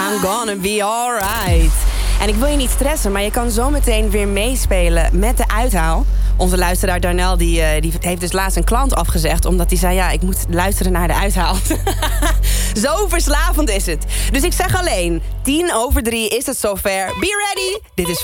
I'm gonna be alright. En ik wil je niet stressen, maar je kan zo meteen weer meespelen met de uithaal. Onze luisteraar Darnel die heeft dus laatst een klant afgezegd, omdat hij zei, ja, ik moet luisteren naar de uithaal. Zo verslavend is het. Dus ik zeg alleen, 3:10 is het zover. Be ready! Dit is